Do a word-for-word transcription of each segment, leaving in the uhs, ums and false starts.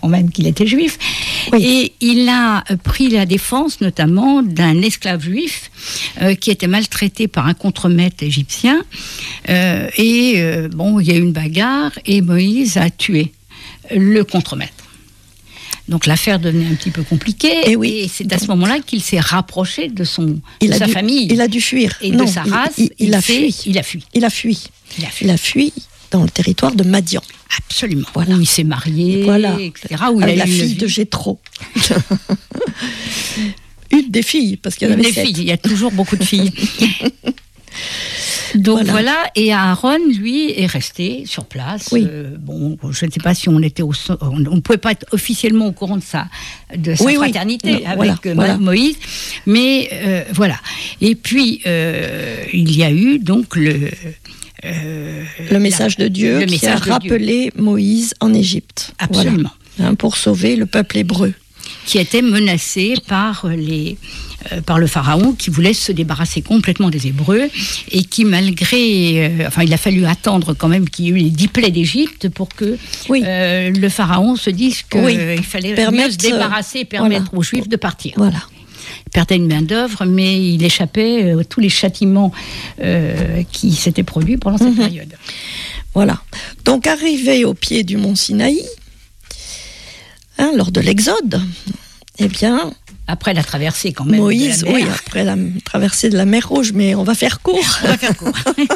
quand même qu'il était juif. Oui. Et il a pris la défense notamment d'un esclave juif euh, qui était maltraité par un contremaître égyptien. Euh, et euh, bon, il y a eu une bagarre et Moïse a tué le contremaître. Donc l'affaire devenait un petit peu compliquée. Et, oui. et c'est à ce moment-là qu'il s'est rapproché de, son, il de sa dû, famille. Il a dû fuir. Et non, de sa race. Il, il, il, il, a fui. il a fui. Il a fui. Il a fui. Il a fui dans le territoire de Madian. Absolument. Voilà. Où il s'est marié, voilà. et cetera. Où Avec il a la eu fille une de Jéthro. Une des filles, parce qu'il y en une avait des sept. filles. Il y a toujours beaucoup de filles. Donc voilà. voilà, et Aaron, lui, est resté sur place. Oui. Euh, bon, je ne sais pas si on était au, on ne pouvait pas être officiellement au courant de sa, de sa oui, fraternité oui. Non, avec voilà, voilà. Moïse, mais euh, voilà. Et puis euh, il y a eu donc le euh, le message la, de Dieu le qui message a de rappelé Dieu. Moïse en Égypte. Absolument. Voilà. Hein, pour sauver le peuple hébreu. Qui était menacé par, les, euh, par le pharaon qui voulait se débarrasser complètement des Hébreux et qui malgré... Euh, enfin, il a fallu attendre quand même qu'il y ait eu les dix plaies d'Égypte pour que oui. euh, le pharaon se dise qu'il oui. euh, fallait permettre, mieux se débarrasser et permettre voilà. aux Juifs de partir. Voilà. Il perdait une main d'œuvre, mais il échappait à tous les châtiments euh, qui s'étaient produits pendant cette mm-hmm. période. Voilà. Donc, arrivé au pied du mont Sinaï, Hein, lors de l'Exode, eh bien... Après la traversée, quand même, Moïse, de la mer. oui, après la traversée de la mer Rouge, mais on va faire court. On va faire court.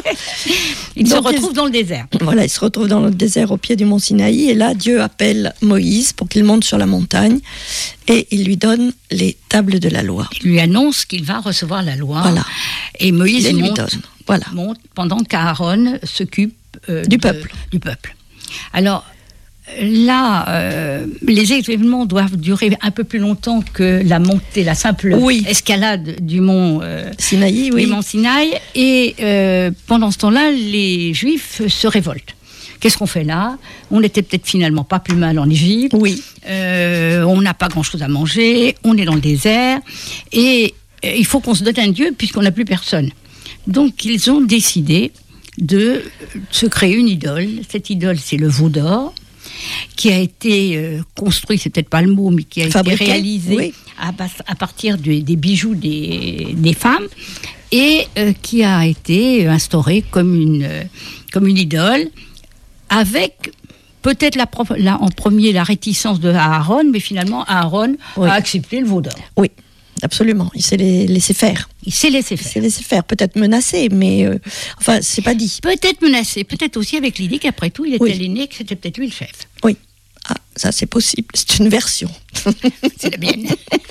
il Donc, se retrouve il, dans le désert. Voilà, il se retrouve dans le désert au pied du mont Sinaï, et là, Dieu appelle Moïse pour qu'il monte sur la montagne, et il lui donne les tables de la loi. Il lui annonce qu'il va recevoir la loi. Voilà. Et Moïse il monte, lui donne. Voilà. monte pendant qu'Aaron s'occupe euh, du, de, peuple. du peuple. Alors... Là, euh, les événements doivent durer un peu plus longtemps que la montée, la simple oui. escalade du mont euh, Sinaï. Oui. Du mont Sinaï. Et euh, pendant ce temps-là, les Juifs se révoltent. Qu'est-ce qu'on fait là ? On n'était peut-être finalement pas plus mal en Égypte. Oui. Euh, on n'a pas grand-chose à manger. On est dans le désert. Et euh, il faut qu'on se donne un Dieu puisqu'on n'a plus personne. Donc, ils ont décidé de se créer une idole. Cette idole, c'est le veau d'or, qui a été euh, construit, c'est peut-être pas le mot, mais qui a Fabriqué, été réalisé oui. à, à partir de, des bijoux des, des femmes et euh, qui a été instauré comme une, euh, comme une idole avec peut-être la, la, en premier la réticence de Aaron, mais finalement Aaron oui. a accepté le veau d'or. Oui. Absolument, il s'est laissé faire. Il s'est laissé faire. Il s'est laissé faire, peut-être menacé, mais euh, enfin, c'est pas dit. Peut-être menacé, peut-être aussi avec l'idée qu'après tout, il était oui. l'aîné, que c'était peut-être lui le chef. Oui, ah, ça c'est possible, c'est une version. C'est la mienne.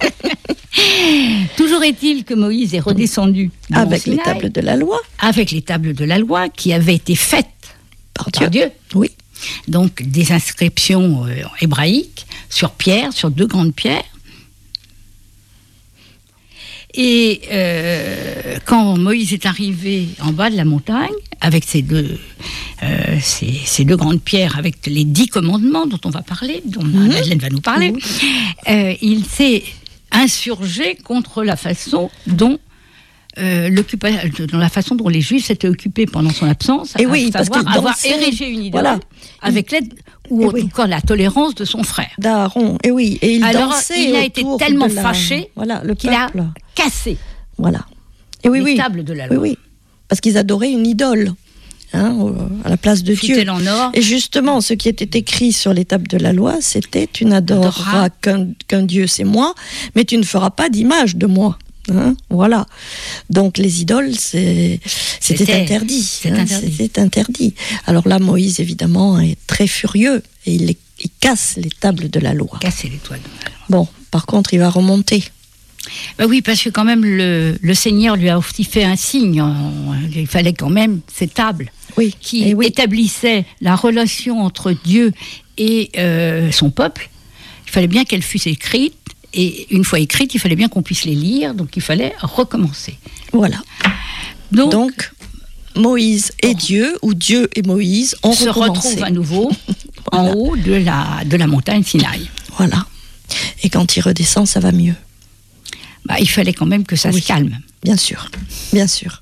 Toujours est-il que Moïse est redescendu avec les tables de la loi. Avec les tables de la loi qui avaient été faites par, par Dieu. Dieu. Oui. Donc des inscriptions euh, hébraïques sur pierre, sur deux grandes pierres. Et euh, quand Moïse est arrivé en bas de la montagne, avec ces deux, euh, ces, ces deux grandes pierres, avec les dix commandements dont on va parler, dont mmh. Madeleine va nous parler, mmh. euh, il s'est insurgé contre la façon dont euh, dans la façon dont les Juifs s'étaient occupés pendant son absence, et à oui, savoir parce avoir érigé une idole voilà. avec l'aide ou et en oui. tout cas la tolérance de son frère. D'Aaron, et oui. Et il Alors dansait il a été tellement la... fâché voilà, le qu'il peuple. a cassé voilà. et oui, les oui. tables de la loi. Oui, oui. Parce qu'ils adoraient une idole. Hein, à la place de Dieu. En or. Et justement, ce qui était écrit sur les tables de la loi, c'était « Tu n'adoreras qu'un, qu'un Dieu, c'est moi, mais tu ne feras pas d'image de moi. » Hein, voilà. Donc les idoles, c'est, c'était, c'était interdit. C'est hein, interdit. C'était interdit. Alors là, Moïse, évidemment, est très furieux et il, il casse les tables de la loi. Casser les toits de la loi. Bon, par contre, il va remonter. Ben oui, parce que quand même, le, le Seigneur lui a aussi fait un signe. Il fallait quand même ces tables oui, qui oui. établissaient la relation entre Dieu et euh, son peuple. Il fallait bien qu'elles fussent écrites. Et une fois écrites, il fallait bien qu'on puisse les lire. Donc, il fallait recommencer. Voilà. Donc, donc Moïse et oh, Dieu, ou Dieu et Moïse, ont se recommencé. retrouvent à nouveau voilà. en haut de la, de la montagne Sinaï. Voilà. Et quand il redescend, ça va mieux. Bah, il fallait quand même que ça oui. se calme. Bien sûr, bien sûr.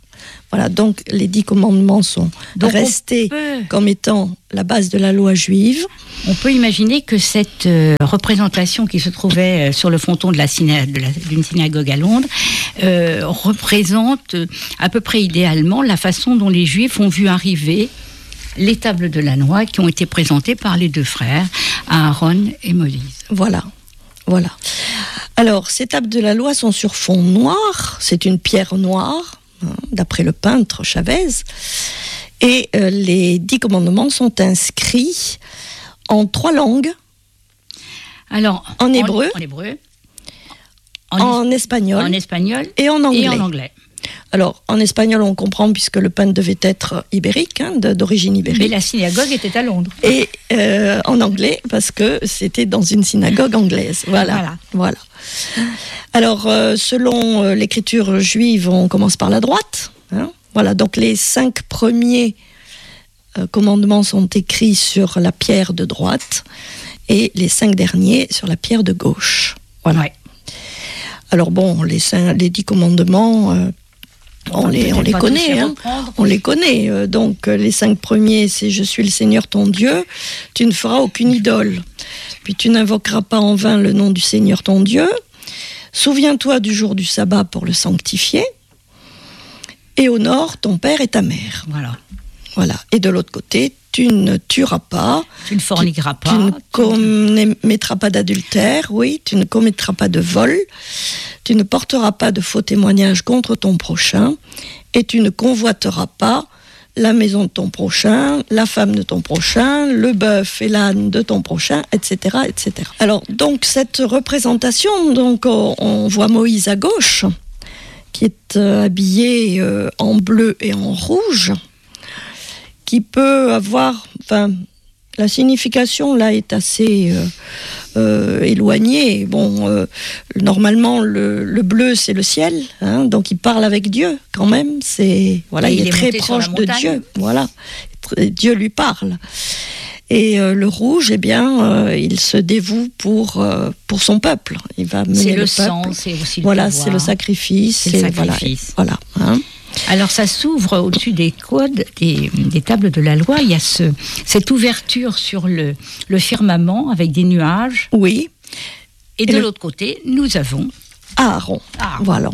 Voilà, donc les dix commandements sont donc restés peut... comme étant la base de la loi juive. On peut imaginer que cette euh, représentation qui se trouvait euh, sur le fronton de la syna- de la, d'une synagogue à Londres euh, représente euh, à peu près idéalement la façon dont les Juifs ont vu arriver les tables de la loi qui ont été présentées par les deux frères, Aaron et Moïse. Voilà, voilà. Alors, ces tables de la loi sont sur fond noir, c'est une pierre noire, hein, d'après le peintre Chavez, et euh, les dix commandements sont inscrits en trois langues. Alors, en hébreu, en, en, hébreu, en, en espagnol, en espagnol et en anglais. Et en anglais. Alors, en espagnol, on comprend puisque le peintre devait être ibérique, hein, d'origine ibérique. Mais la synagogue était à Londres. Et euh, en anglais, parce que c'était dans une synagogue anglaise. Voilà. Voilà. voilà. Alors, euh, selon euh, l'écriture juive, on commence par la droite. Hein, voilà. Donc, les cinq premiers euh, commandements sont écrits sur la pierre de droite et les cinq derniers sur la pierre de gauche. Voilà. Ouais. Alors bon, les, cinq, les dix commandements, euh, on, on les, on les connaît, hein. on les connaît. Euh, donc les cinq premiers, c'est « Je suis le Seigneur ton Dieu, tu ne feras aucune idole. Puis tu n'invoqueras pas en vain le nom du Seigneur ton Dieu. Souviens-toi du jour du sabbat pour le sanctifier. Et honore ton père et ta mère. » Voilà. Voilà. Et de l'autre côté, tu ne tueras pas. Tu ne forniqueras pas. Tu ne commettras pas d'adultère, oui. Tu ne commettras pas de vol. Tu ne porteras pas de faux témoignages contre ton prochain. Et tu ne convoiteras pas la maison de ton prochain, la femme de ton prochain, le bœuf et l'âne de ton prochain, et cetera, et cetera. Alors, donc, cette représentation, donc, on voit Moïse à gauche, qui est euh, habillé euh, en bleu et en rouge, qui peut avoir, enfin, la signification là est assez euh, euh, éloignée. Bon, euh, normalement le, le bleu c'est le ciel, hein, donc il parle avec Dieu quand même. C'est voilà, il, il est, est très proche de Dieu. Voilà, Dieu lui parle. Et euh, le rouge, eh bien, euh, il se dévoue pour euh, pour son peuple. Il va mener c'est le, le sang, peuple. C'est aussi le voilà, pouvoir. C'est le sacrifice. C'est le sacrifice. Voilà. voilà hein. Alors ça s'ouvre au-dessus des codes, des, des tables de la loi. Il y a ce, cette ouverture sur le, le firmament avec des nuages. Oui. Et, Et de le... l'autre côté, nous avons Aaron. Aaron. Voilà.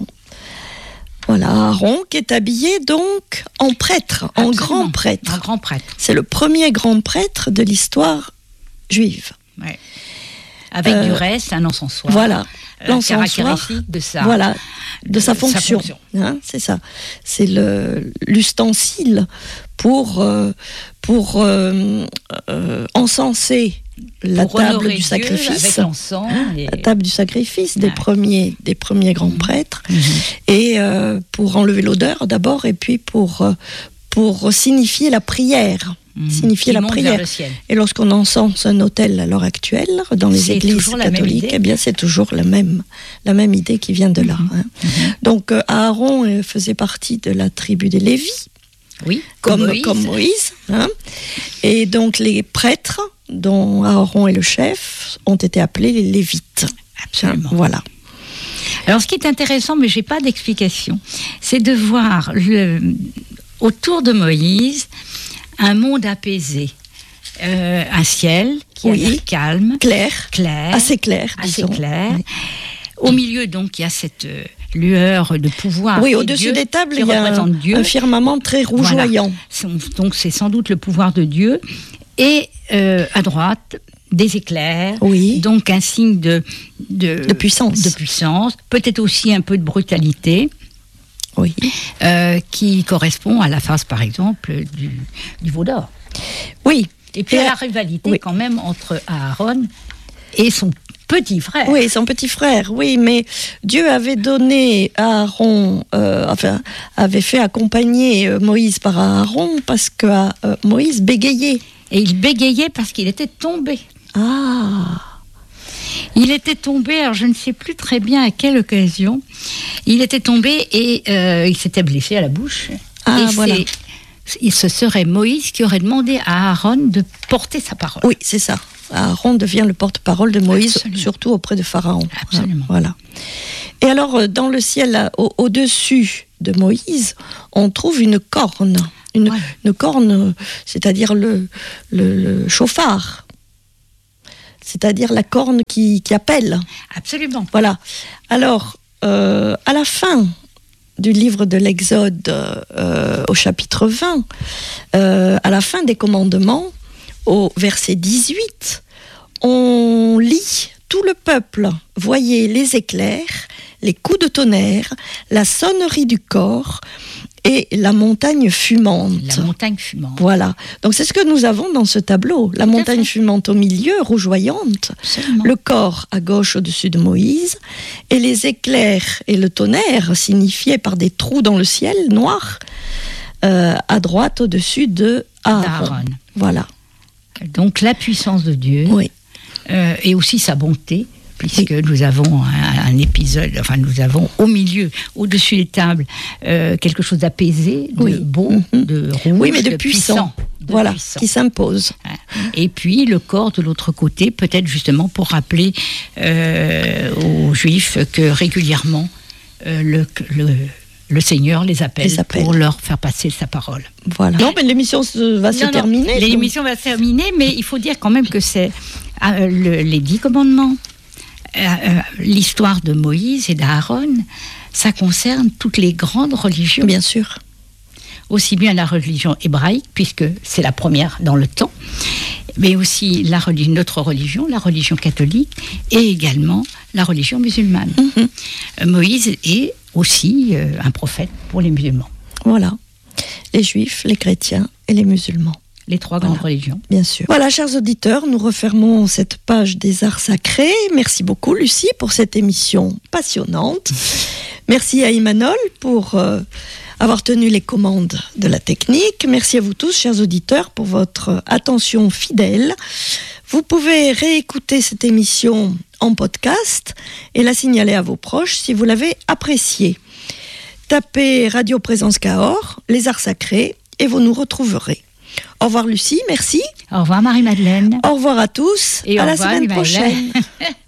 Voilà, Aaron qui est habillé donc en prêtre, Absolument. en grand prêtre. Un grand prêtre. C'est le premier grand prêtre de l'histoire juive. Ouais. Avec euh, du reste, un encensoir. Voilà, euh, l'encensoir de sa, voilà, de sa fonction. Sa fonction. Hein, c'est ça. C'est le, l'ustensile pour, euh, pour euh, euh, encenser la pour table du Dieu sacrifice. Avec l'encens et... La table du sacrifice des, ouais. premiers, des premiers grands mmh. prêtres. Mmh. Et euh, pour enlever l'odeur d'abord, et puis pour, pour signifier la prière. Mmh. Signifier Qui la prière. Et lorsqu'on encense un autel à l'heure actuelle, dans les c'est églises catholiques, eh bien c'est toujours la même, la même idée qui vient de là. Mmh. Hein. Mmh. Donc euh, Aaron faisait partie de la tribu des Lévis, oui, comme, comme Moïse. Comme Moïse hein. Et donc les prêtres, dont Aaron est le chef, ont été appelés les Lévites. Absolument. Hein, voilà. Alors ce qui est intéressant, mais je n'ai pas d'explication, c'est de voir le, autour de Moïse un monde apaisé, euh, un ciel qui oui. a l'air calme, clair, clair, assez clair, assez disons. clair. Oui. Au milieu, donc, il y a cette euh, lueur de pouvoir. Oui, au-dessus Dieu, des tables, il y a un, un firmament très rougeoyant. Voilà. Donc, c'est sans doute le pouvoir de Dieu. Et euh, à droite, des éclairs. Oui. Donc, un signe de, de, de puissance. De puissance. Peut-être aussi un peu de brutalité. Oui. Euh, qui correspond à la face, par exemple, du, du veau d'or. Oui. Et puis, et à la rivalité, oui. quand même, entre Aaron et son petit frère. Oui, son petit frère, oui, mais Dieu avait donné à Aaron, euh, enfin, avait fait accompagner Moïse par Aaron parce que euh, Moïse bégayait. Et il bégayait parce qu'il était tombé. Ah. Il était tombé, alors je ne sais plus très bien à quelle occasion, il était tombé et euh, il s'était blessé à la bouche. Ah, et voilà. Et ce serait Moïse qui aurait demandé à Aaron de porter sa parole. Oui, c'est ça. Aaron devient le porte-parole de Moïse, Absolument. Surtout auprès de Pharaon. Absolument. Voilà. Et alors, dans le ciel, là, au- au-dessus de Moïse, on trouve une corne. Une, ouais. une corne, c'est-à-dire le, le, le chauffard. C'est-à-dire la corne qui, qui appelle. Absolument. Voilà. Alors, euh, à la fin du livre de l'Exode, euh, au chapitre vingt, euh, à la fin des commandements, au verset dix-huit, on lit « Tout le peuple voyait les éclairs, les coups de tonnerre, la sonnerie du cor et la montagne fumante. » La montagne fumante. Voilà. Donc c'est ce que nous avons dans ce tableau. La Tout montagne fumante au milieu, rougeoyante. Absolument. Le cor à gauche au-dessus de Moïse. Et les éclairs et le tonnerre, signifiés par des trous dans le ciel noir, euh, à droite au-dessus de Aaron. D'Aaron. Voilà. Donc la puissance de Dieu. Oui. Euh, et aussi sa bonté. Puisque oui. nous avons un, un épisode, enfin nous avons au milieu, au-dessus des tables, euh, quelque chose d'apaisé, de oui. beau, mm-hmm. de rouge, oui, mais de, de puissant, puissant de voilà, puissant. Qui s'impose. Et puis le corps de l'autre côté, peut-être justement pour rappeler euh, aux Juifs que régulièrement euh, le, le le Seigneur les appelle, les appelle pour leur faire passer sa parole. Voilà. Non, mais l'émission va se non, terminer. Non, l'émission va se terminer, mais il faut dire quand même que c'est euh, le, les dix commandements. Euh, l'histoire de Moïse et d'Aaron, ça concerne toutes les grandes religions. Bien sûr. Aussi bien la religion hébraïque, puisque c'est la première dans le temps, mais aussi la religion, notre religion, la religion catholique, et également la religion musulmane. Mm-hmm. Euh, Moïse est aussi euh, un prophète pour les musulmans. Voilà. Les juifs, les chrétiens et les musulmans. Les trois voilà. grandes religions. Bien sûr. Voilà, chers auditeurs, nous refermons cette page des arts sacrés. Merci beaucoup, Lucie, pour cette émission passionnante. Merci à Emmanuel pour euh, avoir tenu les commandes de la technique. Merci à vous tous, chers auditeurs, pour votre attention fidèle. Vous pouvez réécouter cette émission en podcast et la signaler à vos proches si vous l'avez appréciée. Tapez Radio Présence Cahors, les arts sacrés, et vous nous retrouverez. Au revoir Lucie, merci. Au revoir Marie-Madeleine. Au revoir à tous, et à au la revoir, semaine prochaine.